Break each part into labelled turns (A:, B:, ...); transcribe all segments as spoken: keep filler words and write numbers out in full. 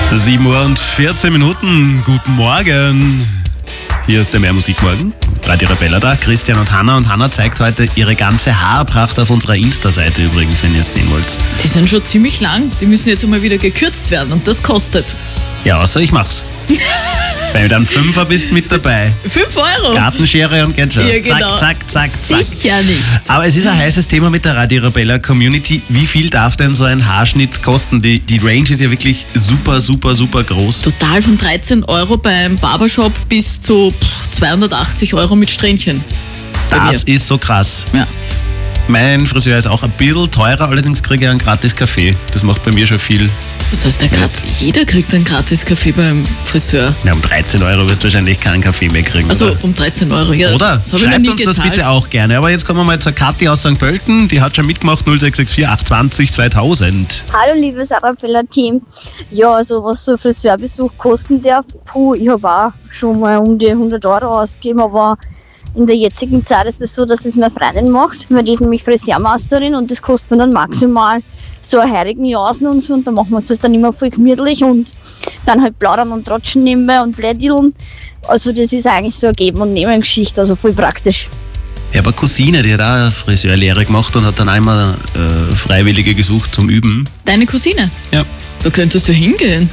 A: sieben Uhr und vierzehn Minuten. Guten Morgen. Hier ist der Mehr Musikmorgen. Radio Arabella da. Christian und Hanna. Und Hanna zeigt heute ihre ganze Haarpracht auf unserer Insta-Seite übrigens, wenn ihr es sehen wollt.
B: Die sind schon ziemlich lang. Die müssen jetzt einmal wieder gekürzt werden und das kostet.
A: Ja, außer ich mach's. Wenn du dann Fünfer bist mit dabei.
B: fünf Euro?
A: Gartenschere und Ketchup.
B: Ja, genau.
A: Zack, zack, zack, zack.
B: Sicher nicht.
A: Aber es ist ein heißes Thema mit der Radio Arabella Community. Wie viel darf denn so ein Haarschnitt kosten? Die, die Range ist ja wirklich super, super, super groß.
B: Total von dreizehn Euro beim Barbershop bis zu pff, zweihundertachtzig Euro mit Strähnchen. Bei
A: Das
B: mir.
A: ist so krass.
B: Ja.
A: Mein Friseur ist auch ein bisschen teurer, allerdings kriege ich einen gratis Kaffee. Das macht bei mir schon viel.
B: Das heißt, der grad, jeder kriegt einen gratis Kaffee beim Friseur.
A: Ja, um dreizehn Euro wirst du wahrscheinlich keinen Kaffee mehr kriegen.
B: Also
A: oder?
B: um dreizehn Euro, ja.
A: Oder?
B: Das habe ich noch
A: Schreibt
B: nie
A: uns
B: gezahlt.
A: das bitte auch gerne. Aber jetzt kommen wir mal zur Kathi aus Sankt Pölten. Die hat schon mitgemacht, null sechs sechs vier acht zwei null zweitausend.
C: Hallo liebes Arabella-Team. Ja, also was so ein Friseurbesuch kosten darf, puh, ich habe auch schon mal um die hundert Euro ausgegeben, aber in der jetzigen Zeit ist es so, dass das meine Freundin macht, weil die ist nämlich Friseurmeisterin und das kostet mir dann maximal so eine heirigen Jausen und so und dann machen wir uns das dann immer voll gemütlich und dann halt plaudern und tratschen nebenbei und blädideln. Also das ist eigentlich so eine Geben- und Nehmen-Geschichte, also voll praktisch.
A: Ja, aber Cousine, die hat auch eine Friseurlehre gemacht und hat dann einmal äh, Freiwillige gesucht zum Üben.
B: Deine Cousine?
A: Ja.
B: Da könntest du hingehen.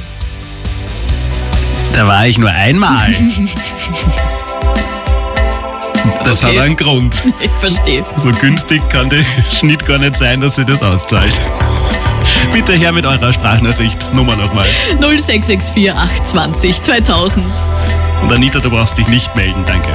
A: Da war ich nur einmal. Das
B: Okay.
A: hat einen Grund.
B: Ich verstehe.
A: So günstig kann der Schnitt gar nicht sein, dass sie das auszahlt. Bitte her mit eurer Sprachnachricht. Nummer nochmal.
B: null sechs sechs vier acht zwei null zweitausend.
A: Und Anita, du brauchst dich nicht melden, danke.